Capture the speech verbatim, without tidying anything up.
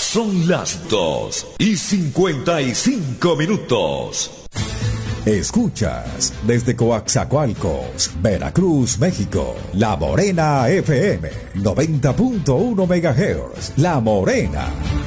Son las dos y cincuenta y cinco minutos. Escuchas desde Coaxacualcos, Veracruz, México, La Morena F M, noventa punto uno megahertz. La Morena.